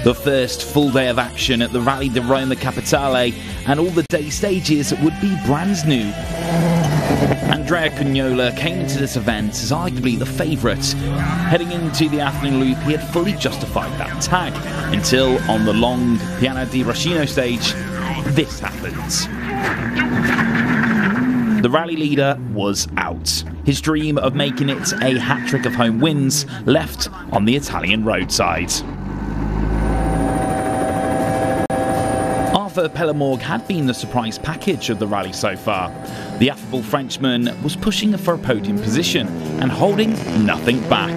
The first full day of action at the Rally di Roma Capitale, and all the day stages would be brand new. Andrea Cagnola came into this event as arguably the favourite. Heading into the afternoon loop, he had fully justified that tag, until on the long Piana di Racino stage, this happens. The rally leader was out. His dream of making it a hat-trick of home wins left on the Italian roadside. Arthur Pellemorgue had been the surprise package of the rally so far. The affable Frenchman was pushing for a podium position and holding nothing back.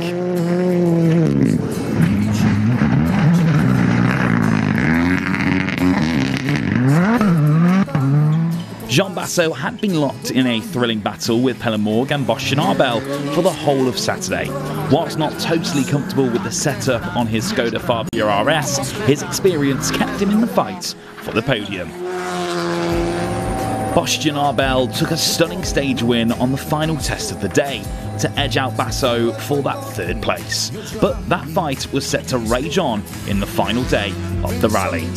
Jean Basso had been locked in a thrilling battle with Pellemorgue and Bosch Schnabel for the whole of Saturday. Whilst not totally comfortable with the setup on his Skoda Fabia RS, his experience kept him in the fight for the podium. Bosch Schnabel took a stunning stage win on the final test of the day to edge out Basso for that third place. But that fight was set to rage on in the final day of the rally.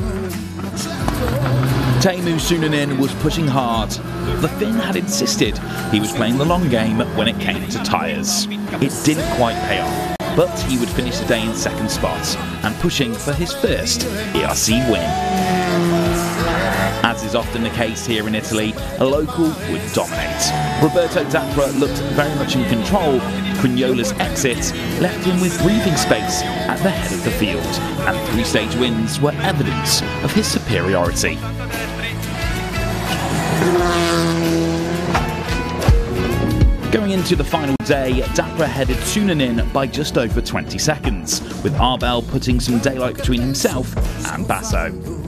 Teemu Sunanen was pushing hard. The Finn had insisted he was playing the long game when it came to tyres. It didn't quite pay off, but he would finish the day in second spot and pushing for his first ERC win. As is often the case here in Italy, a local would dominate. Roberto D'Apra looked very much in control. Cagnola's exit left him with breathing space at the head of the field, and 3 stage wins were evidence of his superiority. Going into the final day, D'Apra headed Sunanen by just over 20 seconds, with Arbel putting some daylight between himself and Basso.